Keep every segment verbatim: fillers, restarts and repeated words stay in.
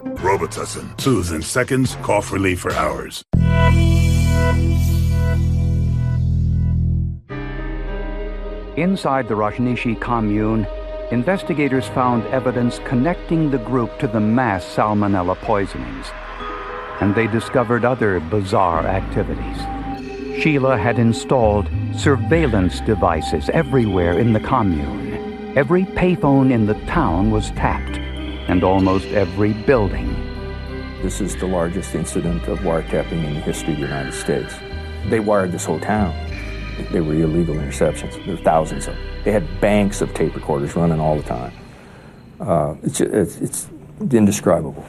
Robitussin. Soothe in seconds, cough relief for hours. Inside the Rajneeshi commune, investigators found evidence connecting the group to the mass salmonella poisonings. And they discovered other bizarre activities. Sheila had installed surveillance devices everywhere in the commune. Every payphone in the town was tapped, and almost every building. This is the largest incident of wiretapping in the history of the United States. They wired this whole town. They were illegal interceptions. There were thousands of them. They had banks of tape recorders running all the time. Uh, it's, it's, it's indescribable.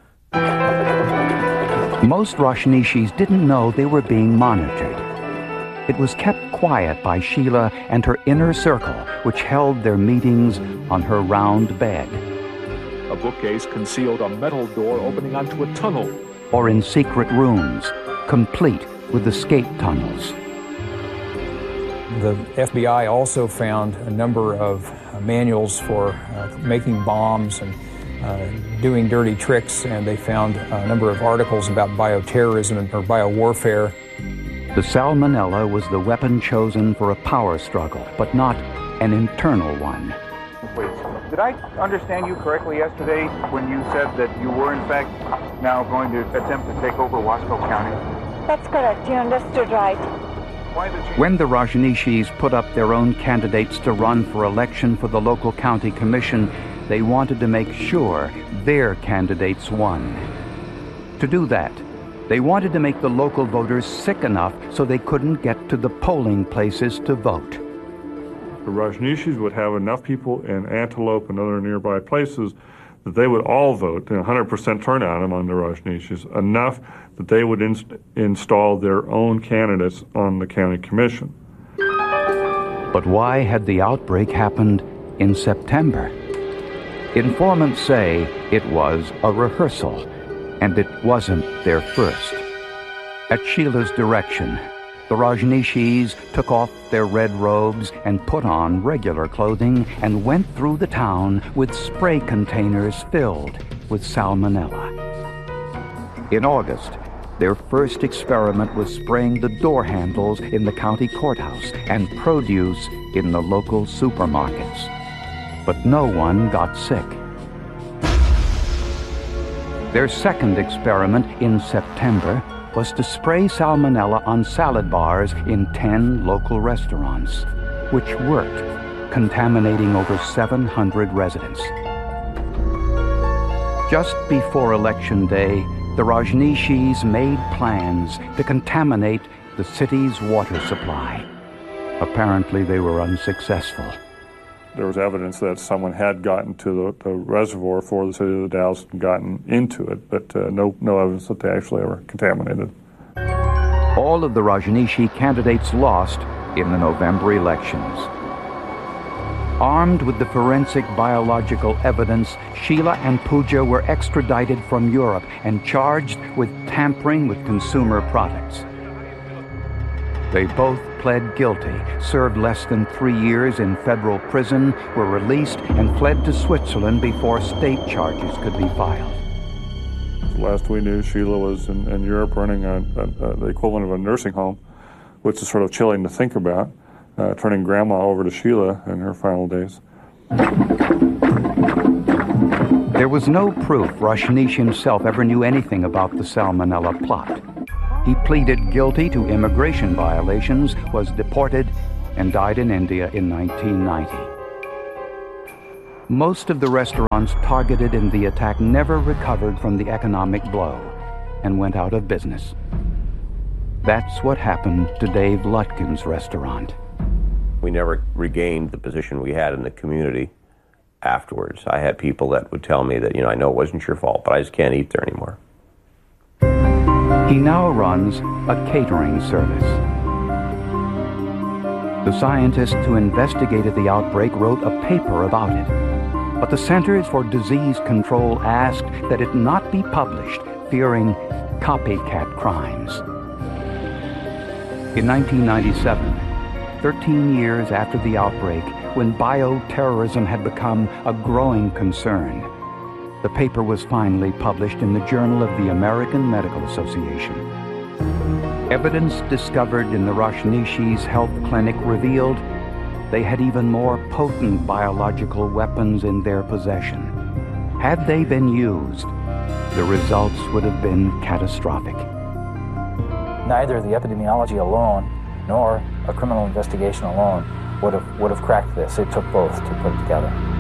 Most Rajneeshis didn't know they were being monitored. It was kept quiet by Sheila and her inner circle, which held their meetings on her round bed. A bookcase concealed a metal door opening onto a tunnel. Or in secret rooms, complete with escape tunnels. The F B I also found a number of uh, manuals for uh, making bombs and uh, doing dirty tricks, and they found a number of articles about bioterrorism or biowarfare. The salmonella was the weapon chosen for a power struggle, but not an internal one. Wait, did I understand you correctly yesterday when you said that you were in fact now going to attempt to take over Wasco County? That's correct, you understood right. When the Rajneeshis put up their own candidates to run for election for the local county commission, they wanted to make sure their candidates won. To do that, they wanted to make the local voters sick enough so they couldn't get to the polling places to vote. The Rajneeshis would have enough people in Antelope and other nearby places that they would all vote, one hundred percent turnout among the Rajneeshis, enough that they would inst install their own candidates on the county commission. But why had the outbreak happened in September? Informants say it was a rehearsal, and it wasn't their first. At Sheila's direction, the Rajneeshis took off their red robes and put on regular clothing and went through the town with spray containers filled with salmonella. In August, their first experiment was spraying the door handles in the county courthouse and produce in the local supermarkets. But no one got sick. Their second experiment in September was to spray salmonella on salad bars in ten local restaurants, which worked, contaminating over seven hundred residents. Just before Election Day, the Rajneeshis made plans to contaminate the city's water supply. Apparently, they were unsuccessful. There was evidence that someone had gotten to the, the reservoir for the city of the Dalles and gotten into it, but uh, no, no evidence that they actually ever contaminated. All of the Rajneeshi candidates lost in the November elections. Armed with the forensic biological evidence, Sheila and Pooja were extradited from Europe and charged with tampering with consumer products. They both pled guilty, served less than three years in federal prison, were released, and fled to Switzerland before state charges could be filed. Last we knew, Sheila was in, in Europe running a, a, a, the equivalent of a nursing home, which is sort of chilling to think about, uh, turning Grandma over to Sheila in her final days. There was no proof Rajneesh himself ever knew anything about the salmonella plot. He pleaded guilty to immigration violations, was deported, and died in India in nineteen ninety. Most of the restaurants targeted in the attack never recovered from the economic blow and went out of business. That's what happened to Dave Lutkin's restaurant. We never regained the position we had in the community afterwards. I had people that would tell me that, you know, I know it wasn't your fault, but I just can't eat there anymore. He now runs a catering service. The scientists who investigated the outbreak wrote a paper about it, but the Centers for Disease Control asked that it not be published, fearing copycat crimes. In nineteen ninety-seven, thirteen years after the outbreak, when bioterrorism had become a growing concern, the paper was finally published in the Journal of the American Medical Association. Evidence discovered in the Rajneeshis' health clinic revealed they had even more potent biological weapons in their possession. Had they been used, the results would have been catastrophic. Neither the epidemiology alone nor a criminal investigation alone would have would have cracked this. It took both to put it together.